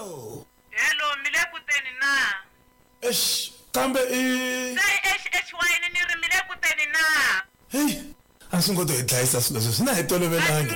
hello mile kuteni na kambe wayini ni ri mile kuteni na hey asingodo edlayisa silo sina etolevelanga